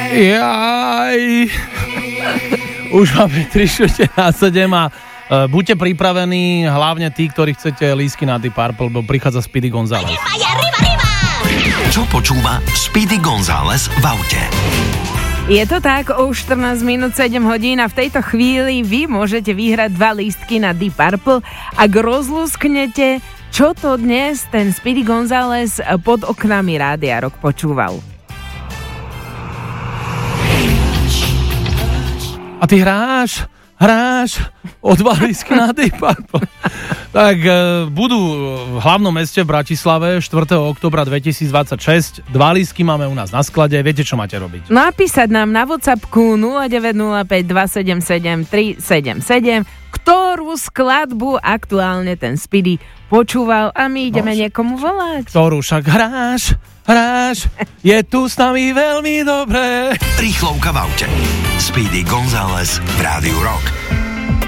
Jaj. Už máme 3/4 na 7 a buďte pripravení, hlavne tí, ktorí chcete lístky na Deep Purple, bo prichádza Speedy González. Čo počúva Speedy González v aute? Je to tak, o 14 minút 7 hodín a v tejto chvíli vy môžete vyhrať 2 lístky na Deep Purple, ak rozlúsknete, čo to dnes ten Speedy González pod oknami Rádia Rock počúval. A ty hráš o 2 lístky na Deep Purple. Tak budú v hlavnom meste v Bratislave 4. októbra 2026. 2 lístky máme u nás na sklade. Viete, čo máte robiť? Napísať nám na WhatsAppku 0905 277 377, ktorú skladbu aktuálne ten Speedy počúval a my ideme niekomu volať. Ktorú však hráš, je tu s nami veľmi dobré. Rýchlovka v aute. Speedy González v Rádiu Rock.